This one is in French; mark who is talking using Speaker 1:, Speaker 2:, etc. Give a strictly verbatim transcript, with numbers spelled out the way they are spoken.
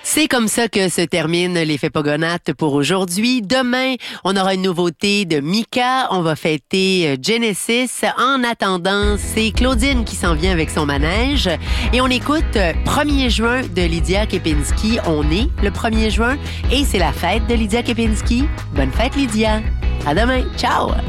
Speaker 1: C'est comme ça que se termine l'effet Pogonates pour aujourd'hui. Demain, on aura une nouveauté de Mika. On va fêter Genesis. En attendant, c'est Claudine qui s'en vient avec son manège. Et on écoute premier juin de Lydia Kepinski. On est le premier juin et c'est la fête de Lydia Kepinski. Bonne fête, Lydia. À demain. Ciao!